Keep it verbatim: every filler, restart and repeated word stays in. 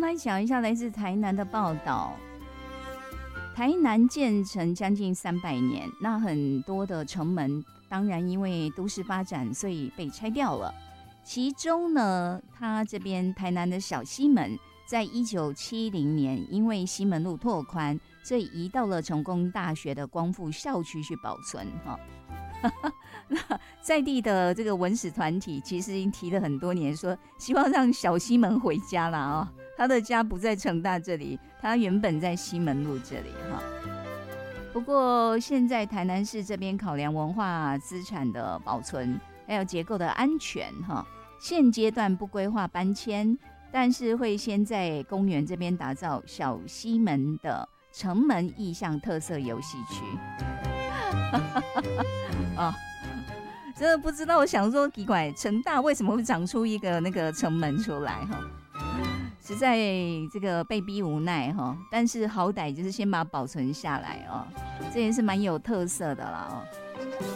来讲一下来自台南的报道。台南建成将近三百年，那很多的城门当然因为都市发展，所以被拆掉了。其中呢，它这边台南的小西门，在一九七零年因为西门路拓宽，所以移到了成功大学的光复校区去保存哈。那在地的这个文史团体其实已经提了很多年，说希望让小西门回家了啊、哦。他的家不在成大这里，他原本在西门路这里哈。不过现在台南市这边考量文化资产的保存，还有结构的安全哈，现阶段不规划搬迁，但是会先在公园这边打造小西门的城门意象特色游戏区。哦，真的不知道，我想说奇怪，成大为什么会长出一个那个城门出来哈？实在这个被逼无奈哈，但是好歹就是先把它保存下来哦，这也是蛮有特色的啦哦。